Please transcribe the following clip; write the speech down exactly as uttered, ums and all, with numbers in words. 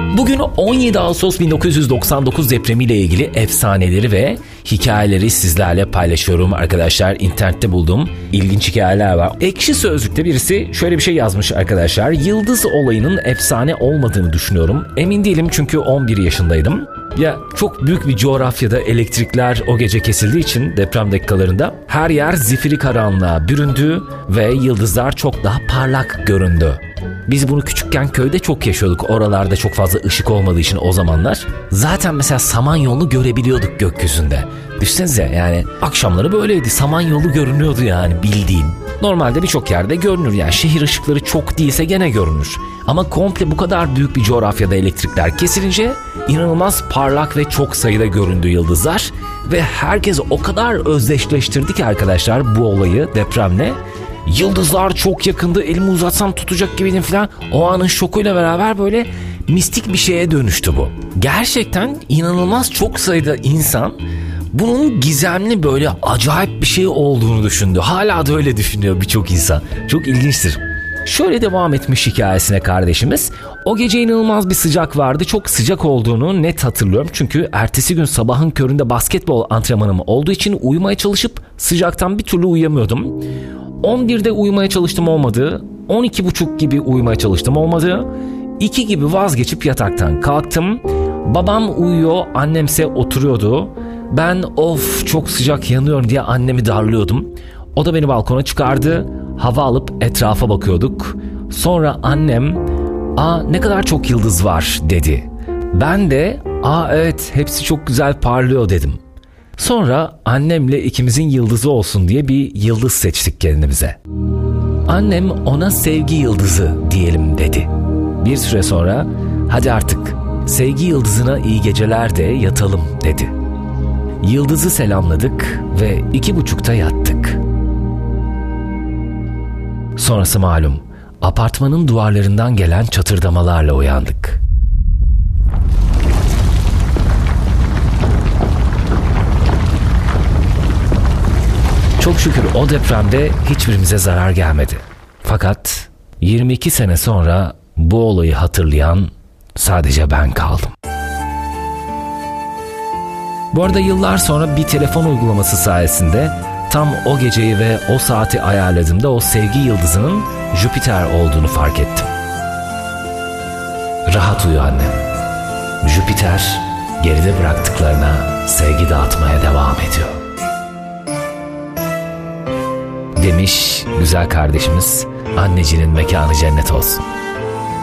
Bugün on yedi Ağustos bin dokuz yüz doksan dokuz depremiyle ilgili efsaneleri ve hikayeleri sizlerle paylaşıyorum arkadaşlar. İnternette bulduğum ilginç hikayeler var. Ekşi Sözlük'te birisi şöyle bir şey yazmış arkadaşlar. Yıldız olayının efsane olmadığını düşünüyorum. Emin değilim çünkü on bir yaşındaydım. Ya çok büyük bir coğrafyada elektrikler o gece kesildiği için deprem dakikalarında her yer zifiri karanlığa büründü ve yıldızlar çok daha parlak göründü. Biz bunu küçükken köyde çok yaşıyorduk. Oralarda çok fazla ışık olmadığı için o zamanlar. Zaten mesela Samanyolu görebiliyorduk gökyüzünde. Düşünsenize yani akşamları böyleydi. Samanyolu görünüyordu yani bildiğin. Normalde birçok yerde görünür yani şehir ışıkları çok değilse gene görünür. Ama komple bu kadar büyük bir coğrafyada elektrikler kesilince inanılmaz parlak ve çok sayıda göründü yıldızlar. Ve herkes o kadar özdeşleştirdi ki arkadaşlar bu olayı depremle. Yıldızlar çok yakındı, elimi uzatsam tutacak gibiydim falan. O anın şokuyla beraber böyle mistik bir şeye dönüştü bu. Gerçekten inanılmaz çok sayıda insan bunun gizemli böyle acayip bir şey olduğunu düşündü. Hala da öyle düşünüyor birçok insan. Çok ilginçtir. Şöyle devam etmiş hikayesine kardeşimiz. O gece inanılmaz bir sıcak vardı. Çok sıcak olduğunu net hatırlıyorum. Çünkü ertesi gün sabahın köründe basketbol antrenmanım olduğu için uyumaya çalışıp sıcaktan bir türlü uyuyamıyordum. on birde uyumaya çalıştım olmadı. on iki buçuk gibi uyumaya çalıştım olmadı. iki gibi vazgeçip yataktan kalktım. Babam uyuyor, annemse oturuyordu. Ben of çok sıcak yanıyorum diye annemi darlıyordum. O da beni balkona çıkardı. Hava alıp etrafa bakıyorduk. Sonra annem "Aa ne kadar çok yıldız var" dedi. Ben de "Aa evet hepsi çok güzel parlıyor" dedim. Sonra annemle ikimizin yıldızı olsun diye bir yıldız seçtik kendimize. Annem ona sevgi yıldızı diyelim dedi. Bir süre sonra hadi artık sevgi yıldızına iyi geceler de yatalım dedi. Yıldızı selamladık ve iki buçukta yattık. Sonrası malum, apartmanın duvarlarından gelen çatırdamalarla uyandık. Çok şükür o depremde hiçbirimize zarar gelmedi. Fakat yirmi iki sene sonra bu olayı hatırlayan sadece ben kaldım. Bu arada yıllar sonra bir telefon uygulaması sayesinde tam o geceyi ve o saati ayarladığımda o sevgi yıldızının Jüpiter olduğunu fark ettim. Rahat uyu annem. Jüpiter geride bıraktıklarına sevgi dağıtmaya devam ediyor. Demiş güzel kardeşimiz, annecinin mekanı cennet olsun.